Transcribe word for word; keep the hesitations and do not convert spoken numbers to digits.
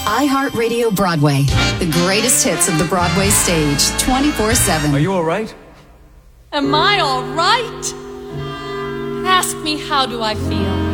iHeartRadio Broadway, the greatest hits of the Broadway stage, twenty-four seven. Are you all right? Am I all right? Ask me, how do I feel?